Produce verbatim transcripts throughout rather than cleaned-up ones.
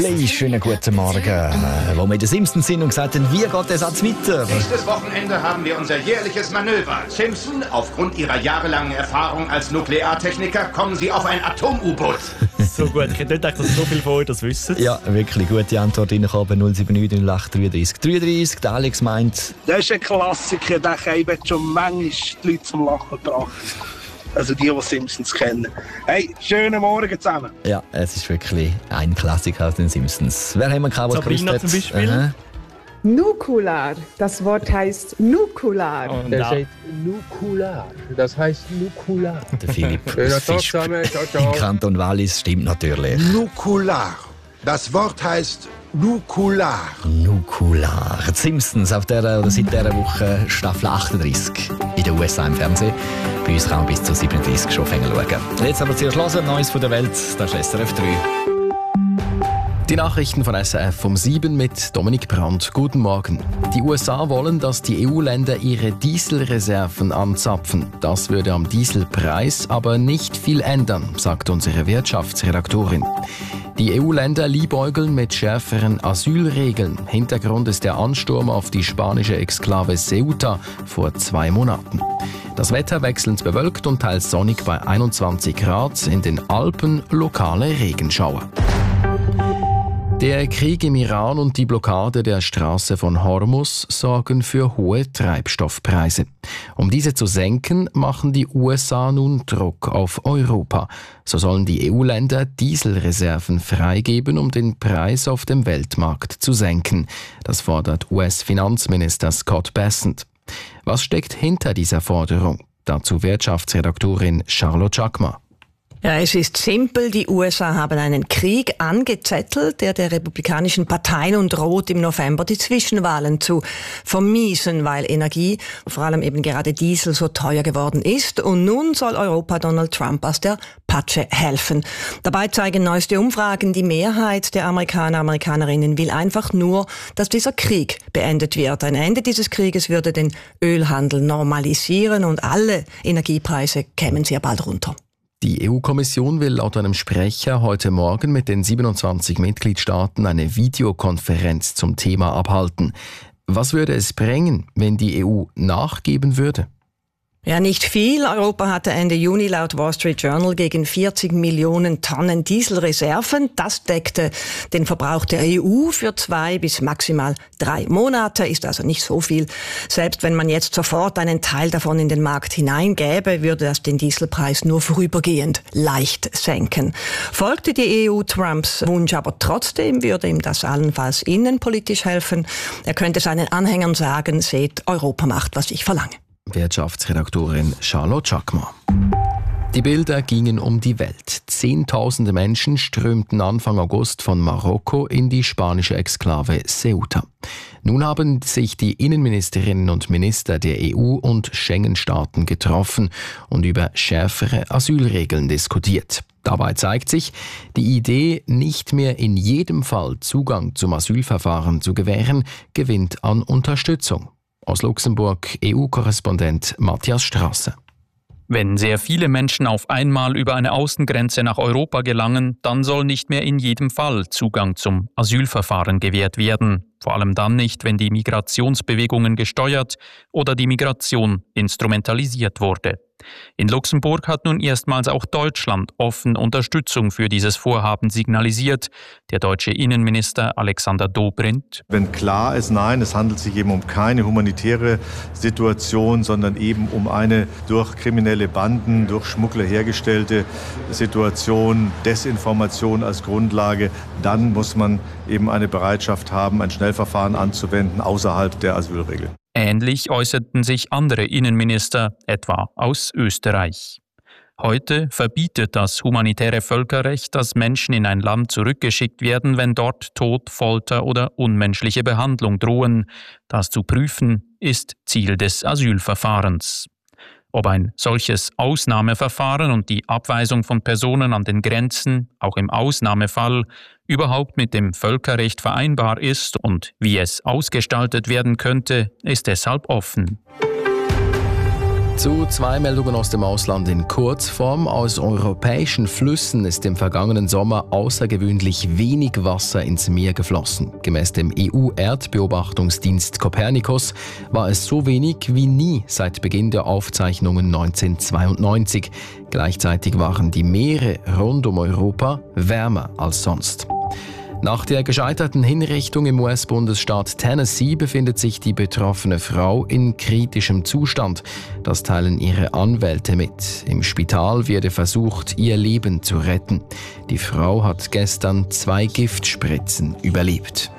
Schönen guten Morgen. Äh, wo wir in den Simpsons sind und gesagt haben, wie geht der Satz weiter? Nächstes Wochenende haben wir unser jährliches Manöver. Simpson, aufgrund Ihrer jahrelangen Erfahrung als Nukleartechniker, kommen Sie auf ein Atom-U-Boot. So gut, ich hätte nicht gedacht, dass so viele von euch das wissen. Ja, wirklich gute Antwort reingekommen. null sieben neun null acht drei drei drei drei. Der Alex meint... Das ist ein Klassiker, den habe ich schon manchmal die Leute zum Lachen gebracht. Also die, die Simpsons kennen. Hey, schönen Morgen zusammen. Ja, es ist wirklich ein Klassiker aus den Simpsons. Wer haben wir gehabt, was gewusst Sabrina hat? zum Beispiel. Aha. Nukular. Das Wort heißt Nukular. Oh, Der nein. sagt Nukular. Das heisst Nukular. Der Philipp Ja, aus Fisch zusammen, ciao, im ciao. Kanton Wallis stimmt natürlich. Nukular. Das Wort heißt Nukular. Nukular. Die Simpsons auf der, oder seit dieser Woche Staffel achtunddreißig in den U S A im Fernsehen. Bei uns kann man bis zu siebenunddreißig schon schauen. Jetzt aber zuerst hören, Neues von der Welt, das ist S R F drei. Die Nachrichten von S R F um sieben mit Dominik Brandt. Guten Morgen. Die U S A wollen, dass die E U-Länder ihre Dieselreserven anzapfen. Das würde am Dieselpreis aber nicht viel ändern, sagt unsere Wirtschaftsredaktorin. Die E U-Länder liebäugeln mit schärferen Asylregeln. Hintergrund ist der Ansturm auf die spanische Exklave Ceuta vor zwei Monaten. Das Wetter wechselnd bewölkt und teils sonnig bei einundzwanzig Grad, in den Alpen lokale Regenschauer. Der Krieg im Iran und die Blockade der Straße von Hormuz sorgen für hohe Treibstoffpreise. Um diese zu senken, machen die U S A nun Druck auf Europa. So sollen die E U-Länder Dieselreserven freigeben, um den Preis auf dem Weltmarkt zu senken. Das fordert U S-Finanzminister Scott Bessent. Was steckt hinter dieser Forderung? Dazu Wirtschaftsredaktorin Charlotte Chakma. Ja, es ist simpel. Die U S A haben einen Krieg angezettelt, der der republikanischen Partei nun droht, im November die Zwischenwahlen zu vermiesen, weil Energie, vor allem eben gerade Diesel, so teuer geworden ist. Und nun soll Europa Donald Trump aus der Patsche helfen. Dabei zeigen neueste Umfragen, die Mehrheit der Amerikaner, Amerikanerinnen will einfach nur, dass dieser Krieg beendet wird. Ein Ende dieses Krieges würde den Ölhandel normalisieren und alle Energiepreise kämen sehr bald runter. Die E U-Kommission will laut einem Sprecher heute Morgen mit den siebenundzwanzig Mitgliedstaaten eine Videokonferenz zum Thema abhalten. Was würde es bringen, wenn die E U nachgeben würde? Ja, nicht viel. Europa hatte Ende Juni laut Wall Street Journal gegen vierzig Millionen Tonnen Dieselreserven. Das deckte den Verbrauch der E U für zwei bis maximal drei Monate, ist also nicht so viel. Selbst wenn man jetzt sofort einen Teil davon in den Markt hineingäbe, würde das den Dieselpreis nur vorübergehend leicht senken. Folgte die E U Trumps Wunsch aber trotzdem, würde ihm das allenfalls innenpolitisch helfen. Er könnte seinen Anhängern sagen, seht, Europa macht, was ich verlange. Wirtschaftsredaktorin Charlotte Chakma. Die Bilder gingen um die Welt. Zehntausende Menschen strömten Anfang August von Marokko in die spanische Exklave Ceuta. Nun haben sich die Innenministerinnen und Minister der E U und Schengen-Staaten getroffen und über schärfere Asylregeln diskutiert. Dabei zeigt sich, die Idee, nicht mehr in jedem Fall Zugang zum Asylverfahren zu gewähren, gewinnt an Unterstützung. Aus Luxemburg E U-Korrespondent Matthias Strasser. Wenn sehr viele Menschen auf einmal über eine Außengrenze nach Europa gelangen, dann soll nicht mehr in jedem Fall Zugang zum Asylverfahren gewährt werden. Vor allem dann nicht, wenn die Migrationsbewegungen gesteuert oder die Migration instrumentalisiert wurde. In Luxemburg hat nun erstmals auch Deutschland offen Unterstützung für dieses Vorhaben signalisiert. Der deutsche Innenminister Alexander Dobrindt. Wenn klar ist, nein, es handelt sich eben um keine humanitäre Situation, sondern eben um eine durch kriminelle Banden, durch Schmuggler hergestellte Situation, Desinformation als Grundlage, dann muss man eben eine Bereitschaft haben, ein Schnellverfahren anzuwenden außerhalb der Asylregel. Ähnlich äußerten sich andere Innenminister, etwa aus Österreich. Heute verbietet das humanitäre Völkerrecht, dass Menschen in ein Land zurückgeschickt werden, wenn dort Tod, Folter oder unmenschliche Behandlung drohen. Das zu prüfen, ist Ziel des Asylverfahrens. Ob ein solches Ausnahmeverfahren und die Abweisung von Personen an den Grenzen, auch im Ausnahmefall, überhaupt mit dem Völkerrecht vereinbar ist und wie es ausgestaltet werden könnte, ist deshalb offen. Zu zwei Meldungen aus dem Ausland in Kurzform. Aus europäischen Flüssen ist im vergangenen Sommer außergewöhnlich wenig Wasser ins Meer geflossen. Gemäss dem E U-Erdbeobachtungsdienst Copernicus war es so wenig wie nie seit Beginn der Aufzeichnungen neunzehnhundertzweiundneunzig. Gleichzeitig waren die Meere rund um Europa wärmer als sonst. Nach der gescheiterten Hinrichtung im U S-Bundesstaat Tennessee befindet sich die betroffene Frau in kritischem Zustand. Das teilen ihre Anwälte mit. Im Spital werde versucht, ihr Leben zu retten. Die Frau hat gestern zwei Giftspritzen überlebt.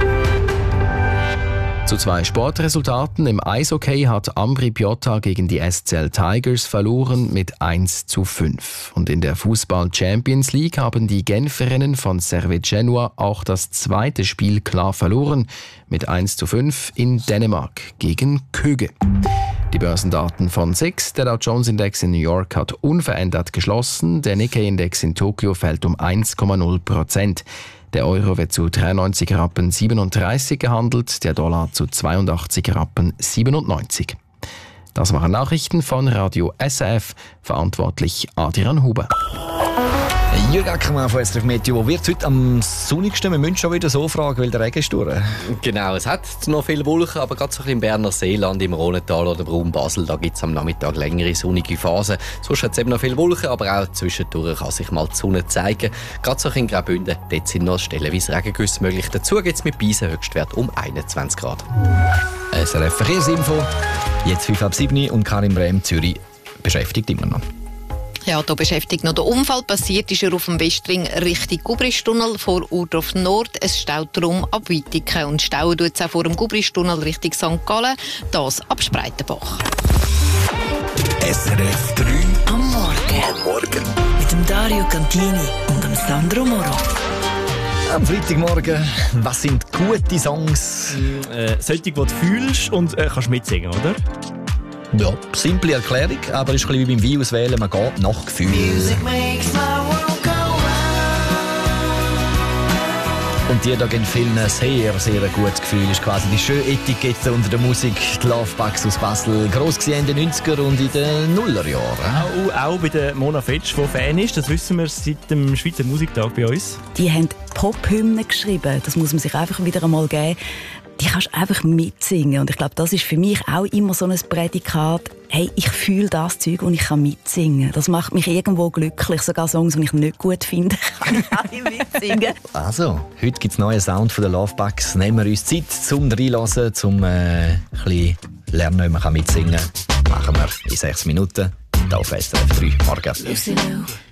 Zu zwei Sportresultaten. Im Eishockey hat Ambri Piotta gegen die S C L Tigers verloren mit eins zu fünf. Und in der Fußball-Champions League haben die Genferinnen von Servette Genua auch das zweite Spiel klar verloren mit eins zu fünf in Dänemark gegen Køge. Die Börsendaten von S I X. Der Dow Jones Index in New York hat unverändert geschlossen. Der Nikkei Index in Tokio fällt um eins Komma null Prozent. Der Euro wird zu dreiundneunzig Rappen siebenunddreißig gehandelt, der Dollar zu zweiundachtzig Rappen siebenundneunzig. Das waren Nachrichten von Radio S R F, verantwortlich Adrian Huber. Jürgen Ackermann von S R F Meteo. Wird es heute am sonnigsten? Wir müssen schon wieder so fragen, weil der Regen ist durch. Genau, es hat noch viele Wolken, aber gerade so ein bisschen im Berner Seeland, im Rhontal oder Raum Basel, da gibt es am Nachmittag längere sonnige Phasen. Sonst hat es eben noch viele Wolken, aber auch zwischendurch kann sich mal die Sonne zeigen. Gerade so in Graubünden, dort sind noch stellenweise Regengüsse möglich. Dazu gibt es mit Beisen Höchstwert um einundzwanzig Grad. S R F Verkehrsinfo, jetzt fünf ab sieben und Karin Brehm, Zürich, beschäftigt immer noch. Ja, da beschäftigt noch der Unfall. Passiert ist er auf dem Westring Richtung Gubristunnel vor Urdorf Nord. Es staut darum ab Weitiken und stauen tut es auch vor dem Gubristunnel Richtung Sankt Gallen, das ab Spreitenbach. S R F drei am Morgen. Am Morgen. Mit dem Dario Cantini und dem Sandro Moro. Am Freitagmorgen, was sind gute Songs? Mm, äh, solche, die du fühlst und äh, kannst mitsingen, oder? Ja, simple Erklärung, aber es ist ein bisschen wie beim Wein auswählen, man geht nach Gefühl. Und die da geben vielen ein sehr, sehr gutes Gefühl. Ist quasi die schöne Etikette unter der Musik. Die Lovebugs aus Basel, gross gewesen in den neunziger und in den Nullerjahren. Auch, auch bei der Mona Fetsch, die Fan ist, das wissen wir seit dem Schweizer Musiktag bei uns. Die haben Pop-Hymnen geschrieben, das muss man sich einfach wieder einmal geben. Die kannst du einfach mitsingen. Und ich glaube, das ist für mich auch immer so ein Prädikat. Hey, ich fühle das Zeug und ich kann mitsingen. Das macht mich irgendwo glücklich. Sogar Songs, die ich nicht gut finde, kann ich alle mitsingen. Also, heute gibt es neuen Sound von den Lovebugs. Nehmen wir uns Zeit zum Reinhören, zum äh, ein bisschen lernen, wie man mitsingen kann. Machen wir in sechs Minuten. Hier auf S R F drei. Morgen.